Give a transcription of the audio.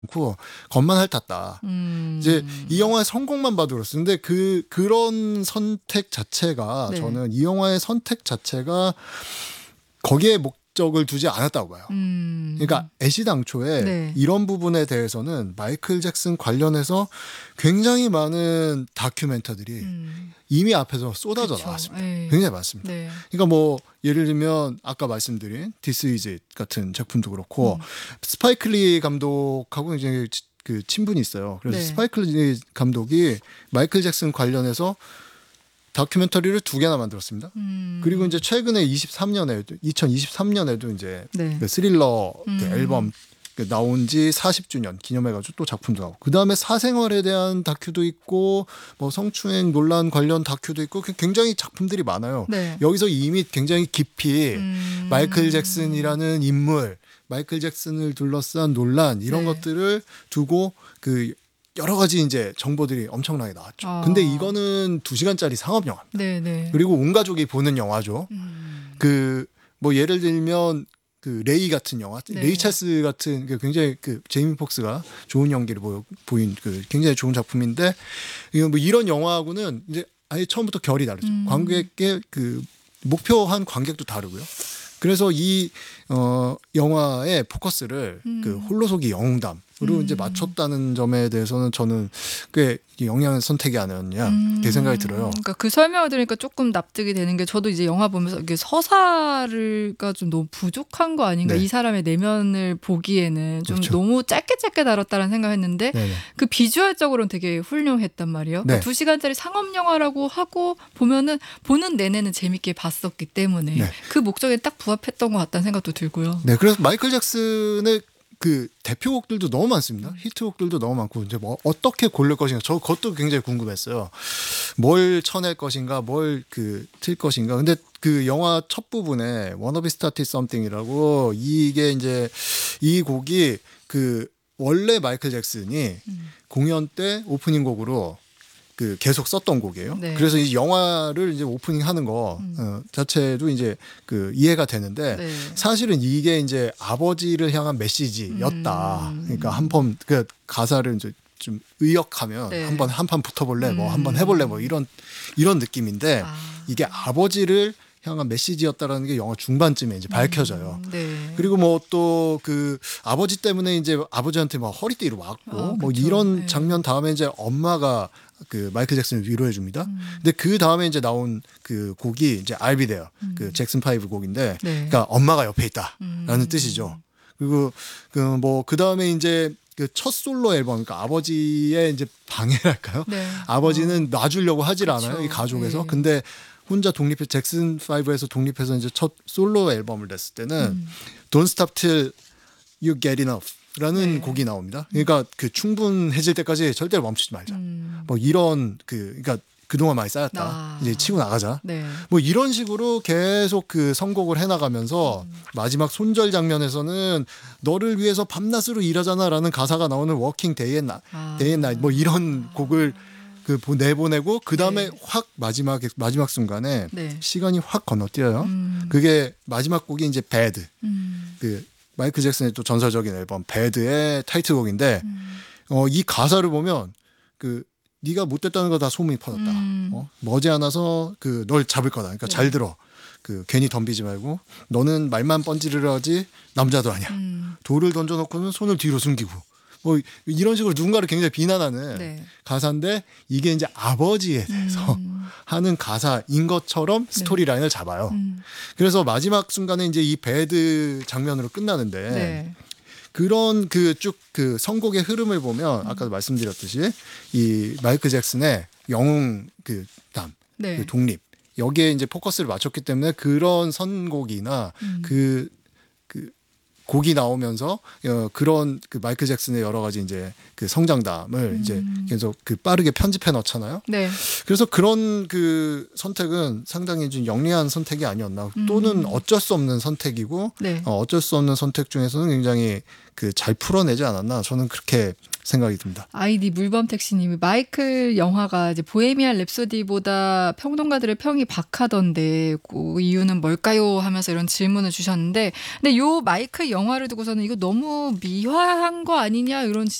않고 겉만 핥았다. 이제 이 영화의 성공만 봐도 그렇습니다. 근데 그런 선택 자체가 네. 저는 이 영화의 선택 자체가 거기에 목적을 두지 않았다고 봐요. 그러니까 애시당초에 네. 이런 부분에 대해서는 마이클 잭슨 관련해서 굉장히 많은 다큐멘터들이 이미 앞에서 쏟아져 그쵸. 나왔습니다. 네. 굉장히 많습니다. 네. 그러니까 뭐 예를 들면 아까 말씀드린 This Is It 같은 작품도 그렇고 스파이크 리 감독하고 이제 그 친분이 있어요. 그래서 네. 스파이크 리 감독이 마이클 잭슨 관련해서 다큐멘터리를 2개나 만들었습니다. 그리고 이제 최근에 2023년에도 이제 네. 그 스릴러 그 앨범 그 나온 지 40주년 기념해가지고 또 작품도 나오고 그 다음에 사생활에 대한 다큐도 있고 뭐 성추행 논란 관련 다큐도 있고 굉장히 작품들이 많아요. 네. 여기서 이미 굉장히 깊이 마이클 잭슨이라는 인물, 마이클 잭슨을 둘러싼 논란 이런 네. 것들을 두고 그 여러 가지 이제 정보들이 엄청나게 나왔죠. 아. 근데 이거는 2시간짜리 상업 영화입니다. 네. 네. 그리고 온 가족이 보는 영화죠. 그 뭐 예를 들면 그 레이 같은 영화, 네. 레이 찰스 같은 그 굉장히 그 제이미 폭스가 좋은 연기를 보인 그 굉장히 좋은 작품인데 뭐 이런 영화하고는 이제 아예 처음부터 결이 다르죠. 관객의 그 목표한 관객도 다르고요. 그래서 이 영화의 포커스를 그 홀로서기 영웅담으로 이제 맞췄다는 점에 대해서는 저는 꽤 영리한 선택이 아니었냐 이렇게 생각이 들어요. 그러니까 그 설명을 들으니까 조금 납득이 되는 게 저도 이제 영화 보면서 이게 서사가 좀 너무 부족한 거 아닌가 네. 이 사람의 내면을 보기에는 좀 그렇죠. 너무 짧게 다뤘다는 생각했는데 네네. 그 비주얼적으로는 되게 훌륭했단 말이에요. 네. 그러니까 2시간짜리 상업 영화라고 하고 보면은 보는 내내는 재밌게 봤었기 때문에 네. 그 목적에 딱 부합했던 것 같다는 생각도 들고요. 네, 그래서 마이클 잭슨의 그 대표곡들도 너무 많습니다. 히트곡들도 너무 많고 이제 뭐 어떻게 고를 것인가 저 그것도 굉장히 궁금했어요. 뭘 쳐낼 것인가, 뭘 그 틀 것인가. 근데 그 영화 첫 부분에 Wanna Be Started Something이라고 이게 이제 이 곡이 그 원래 마이클 잭슨이 공연 때 오프닝 곡으로 그 계속 썼던 곡이에요. 네. 그래서 이 영화를 이제 오프닝 하는 거 자체도 이제 그 이해가 되는데 네. 사실은 이게 이제 아버지를 향한 메시지였다. 그러니까 한번 그 가사를 이제 좀 의역하면 네. 한번 한판 붙어볼래, 뭐 한번 해볼래, 뭐 이런 느낌인데 이게 아버지를 향한 메시지였다라는 게 영화 중반쯤에 이제 밝혀져요. 네. 그리고 뭐 또 그 아버지 때문에 이제 아버지한테 막 허리띠로 맞고 뭐 그쵸. 이런 네. 장면 다음에 이제 엄마가 그 마이클 잭슨을 위로해 줍니다. 근데 그 다음에 이제 나온 그 곡이 이제 I'll Be There 그 잭슨 5 곡인데 네. 그러니까 엄마가 옆에 있다라는 뜻이죠. 그리고 그 뭐 그 다음에 이제 그 첫 솔로 앨범 그러니까 아버지의 이제 방해랄까요? 네. 아버지는 놔주려고 하질 그쵸. 않아요. 이 가족에서. 네. 근데 혼자 독립해 잭슨 5에서 독립해서 이제 첫 솔로 앨범을 냈을 때는 Don't Stop Till You Get Enough라는 네. 곡이 나옵니다. 그러니까 그 충분해질 때까지 절대로 멈추지 말자. 뭐 이런 그러니까 그동안 많이 쌓였다. 이제 치고 나가자. 네. 뭐 이런 식으로 계속 그 선곡을 해나가면서 마지막 손절 장면에서는 너를 위해서 밤낮으로 일하잖아라는 가사가 나오는 Working Day and Night 뭐 이런 곡을 그 내보내고 그 다음에 네. 확 마지막 순간에 네. 시간이 확 건너뛰어요. 그게 마지막 곡이 이제 Bad. 그 마이클 잭슨의 또 전설적인 앨범 Bad의 타이틀곡인데 이 가사를 보면 그 네가 못됐다는 거 다 소문이 퍼졌다. 머지않아서 그 널 잡을 거다. 그러니까 네. 잘 들어. 그 괜히 덤비지 말고 너는 말만 뻔지르르하지 남자도 아니야. 돌을 던져놓고는 손을 뒤로 숨기고 뭐 이런 식으로 누군가를 굉장히 비난하는 네. 가사인데 이게 이제 아버지에 대해서 하는 가사인 것처럼 스토리 라인을 잡아요. 그래서 마지막 순간에 이제 이 배드 장면으로 끝나는데 네. 그런 그 쭉 그 선곡의 흐름을 보면 아까도 말씀드렸듯이 이 마이클 잭슨의 영웅 그 담, 네. 그 독립 여기에 이제 포커스를 맞췄기 때문에 그런 선곡이나 그 곡이 나오면서 그런 그 마이클 잭슨의 여러 가지 이제 그 성장담을 이제 계속 그 빠르게 편집해 넣잖아요. 네. 그래서 그런 그 선택은 상당히 좀 영리한 선택이 아니었나 또는 어쩔 수 없는 선택이고 네. 어쩔 수 없는 선택 중에서는 굉장히 그 잘 풀어내지 않았나 저는 그렇게 생각이 듭니다. 아이디 물범택시님이 마이클 영화가 이제 보헤미안 랩소디보다 평론가들의 평이 박하던데 그 이유는 뭘까요? 하면서 이런 질문을 주셨는데 근데 요 마이클 영화를 두고서는 이거 너무 미화한 거 아니냐 이런